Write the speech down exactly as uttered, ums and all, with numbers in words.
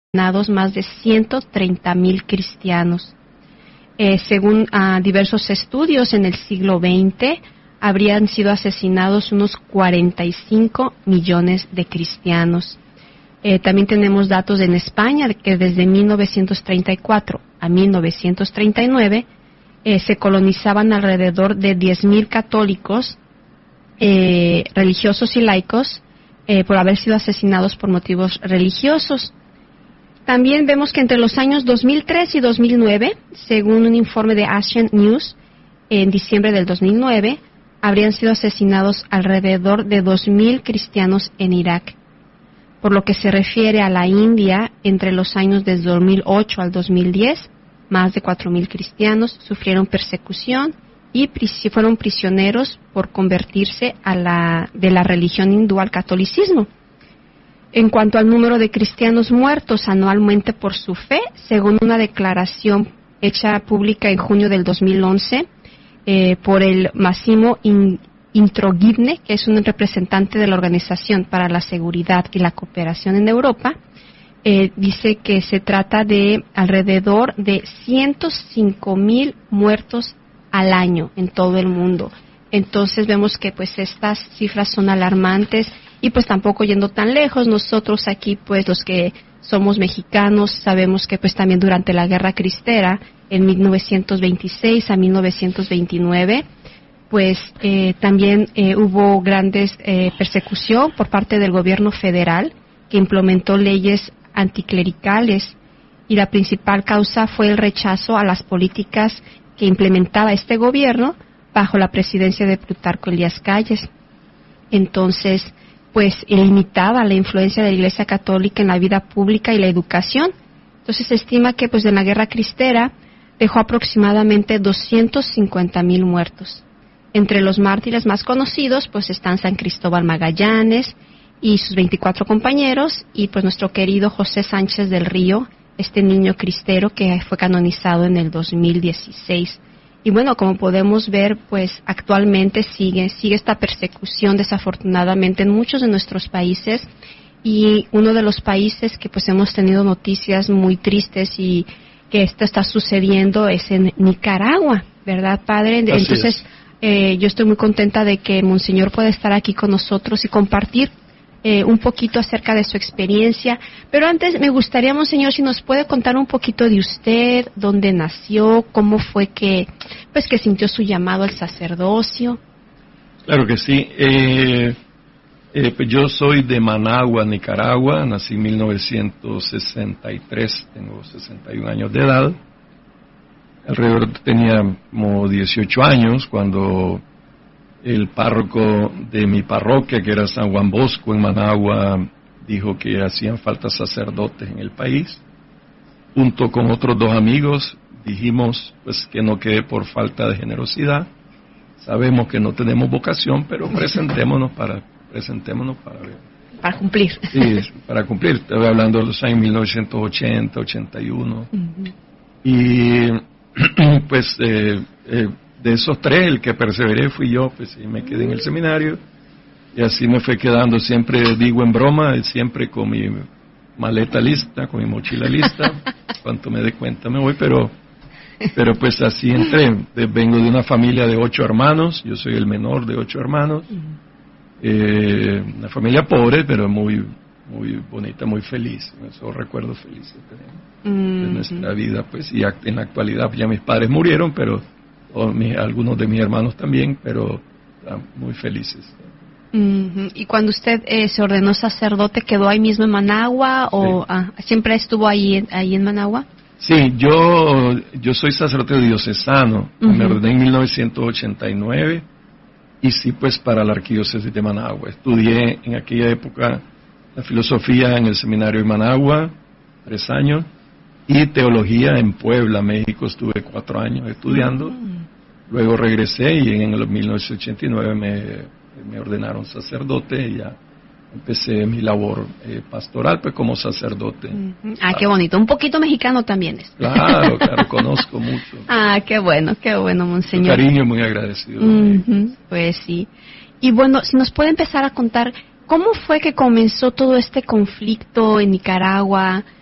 asesinados más de ciento treinta mil cristianos. Eh, según uh, diversos estudios, en el siglo veinte habrían sido asesinados unos cuarenta y cinco millones de cristianos. Eh, también tenemos datos en España de que desde mil novecientos treinta y cuatro a mil novecientos treinta y nueve eh, se colonizaban alrededor de diez mil católicos, eh, religiosos y laicos, eh, por haber sido asesinados por motivos religiosos. También vemos que entre los años dos mil tres y dos mil nueve, según un informe de Asian News, en diciembre del dos mil nueve, habrían sido asesinados alrededor de dos mil cristianos en Irak. Por lo que se refiere a la India, entre los años desde dos mil ocho al dos mil diez, más de cuatro mil cristianos sufrieron persecución y pris- fueron prisioneros por convertirse a la, de la religión hindú al catolicismo. En cuanto al número de cristianos muertos anualmente por su fe, según una declaración hecha pública en junio del dos mil once eh, por el Massimo Introghibne, que es un representante de la Organización para la Seguridad y la Cooperación en Europa, eh, dice que se trata de alrededor de ciento cinco mil muertos al año en todo el mundo. Entonces vemos que pues estas cifras son alarmantes. Y pues tampoco yendo tan lejos, nosotros aquí pues los que somos mexicanos sabemos que pues también durante la Guerra Cristera, en mil novecientos veintiséis a mil novecientos veintinueve, pues eh, también eh, hubo grandes eh, persecución por parte del gobierno federal que implementó leyes anticlericales y la principal causa fue el rechazo a las políticas que implementaba este gobierno bajo la presidencia de Plutarco Elías Calles. Entonces, pues limitaba la influencia de la Iglesia Católica en la vida pública y la educación. Entonces se estima que pues en la Guerra Cristera dejó aproximadamente doscientos cincuenta mil muertos. Entre los mártires más conocidos pues están San Cristóbal Magallanes y sus veinticuatro compañeros y pues nuestro querido José Sánchez del Río, este niño cristero que fue canonizado en el dos mil dieciséis. Y bueno, como podemos ver, pues actualmente sigue, sigue esta persecución desafortunadamente en muchos de nuestros países y uno de los países que pues hemos tenido noticias muy tristes y que esto está sucediendo es en Nicaragua, ¿verdad, padre? Así Entonces, eh, yo estoy muy contenta de que Monseñor pueda estar aquí con nosotros y compartir Eh, un poquito acerca de su experiencia, pero antes me gustaría, Monseñor, si nos puede contar un poquito de usted, dónde nació, cómo fue que, pues, que sintió su llamado al sacerdocio. Claro que sí. Eh, eh, pues yo soy de Managua, Nicaragua, nací en mil novecientos sesenta y tres, tengo sesenta y un años de edad. Alrededor tenía como dieciocho años cuando el párroco de mi parroquia, que era San Juan Bosco en Managua, dijo que hacían falta sacerdotes en el país. Junto con otros dos amigos dijimos pues que no quede por falta de generosidad. Sabemos que no tenemos vocación, pero presentémonos para presentémonos para ver. Para cumplir. Sí, para cumplir. Estoy hablando de los años mil novecientos ochenta, ochenta y uno. Uh-huh. Y pues eh, eh, de esos tres, el que perseveré fui yo, pues y me quedé en el seminario, y así me fue quedando, siempre digo en broma, siempre con mi maleta lista, con mi mochila lista, cuanto me dé cuenta me voy, pero pero pues así entré. Vengo de una familia de ocho hermanos, yo soy el menor de ocho hermanos, eh, una familia pobre, pero muy muy bonita, muy feliz, esos recuerdos felices tenemos de nuestra vida, pues, y en la actualidad ya mis padres murieron, pero o mi, algunos de mis hermanos también, pero están muy felices. Uh-huh. ¿Y cuando usted eh, se ordenó sacerdote, quedó ahí mismo en Managua o sí. ah, siempre estuvo ahí, ahí en Managua? Sí, yo yo soy sacerdote diocesano, uh-huh. Me ordené en mil novecientos ochenta y nueve y sí, pues para la arquidiócesis de Managua. Estudié en aquella época la filosofía en el seminario de Managua, tres años, y teología en Puebla, México, estuve cuatro años estudiando. Uh-huh. Luego regresé y en el mil novecientos ochenta y nueve me, me ordenaron sacerdote y ya empecé mi labor eh, pastoral pues como sacerdote. Uh-huh. Ah, qué bonito. Un poquito mexicano también es. Claro, claro, conozco mucho. Ah, qué bueno, qué bueno, Monseñor. Su cariño, muy agradecido. Uh-huh. Pues sí. Y bueno, si nos puede empezar a contar, ¿cómo fue que comenzó todo este conflicto en Nicaragua?